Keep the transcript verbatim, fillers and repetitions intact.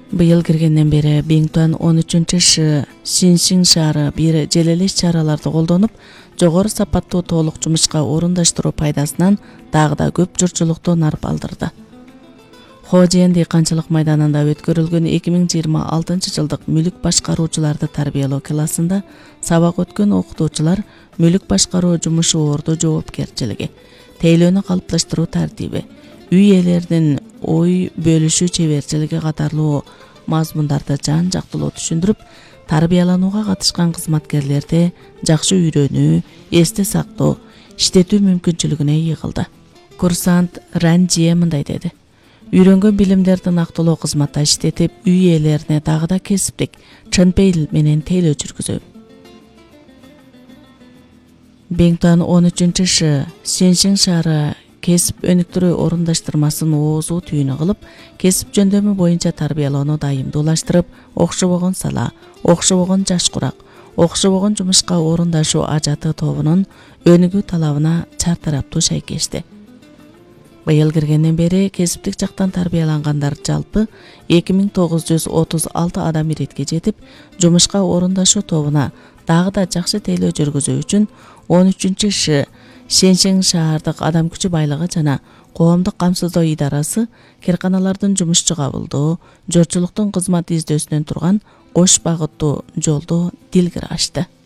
Быйыл киргенден бери Бингтуан он үчүнчү Ш Синшин шаары бир желелеш чараларды колдонуп, жогору сапаттуу толук жумушка орундаштыруу пайдасынан дагы да көп журтчулукту нарып алдырды. Хожен дыйканчылык майданында өткөрүлгөн эки миң жыйырма алтынчы жылдык мүлүк башкаруучуларды тарбиялоо классында сабак өткөн окутуучулар мүлүк башкаруу жумушу орду жоопкерчилиги, тейлөөнү калыпташтыруу тартиби, үй ээлеринин ой бөлүшүү чеберчилиги катарлуу мазмундарды жан жактылуу түшүндүрүп, тарбияланууга катышкан кызматкерлерди жакшы үйрөнүү, эсте сактоо, иштетүү мүмкүнчүлүгүнө ыйыгылды. Курсант Ранжие мындай деди: Үйрөнгөн билимдерди нактылуу кызматта иштетип, үй ээлерине дагы да кесиптик, чын пейил менен тейлөө жүргүзөм. Бингтуан он үчүнчү Ш Синшин шаары кесип өнүктүрүү орундаштырмасын оозуу түйүнү кылып, кесип жөндөмү боюнча тарбиялоону дайымдуулаштырып, окшобогон сала, окшобогон жаш курак, окшобогон жумушка орундашуу ажаты тобунун өнүгүү талабына чартараптуу шайкешти. Быйыл киргенден бери кесиптик жактан тарбиялангандар жалпы эки миң тогуз жүз отуз алты адам иретке жетип, жумушка орундашуу тобуна дагы да жакшы тейлөө жүргүзүү үчүн он үчүнчү Ш Синшин шаардык адам күчү байлыгы жана коомдук камсыздоо идарасы кирканалардын жумушчу кабылдоо, жортчулуктун кызмат издөөсүнөн турган кош багыттуу жолду дилгире ачты.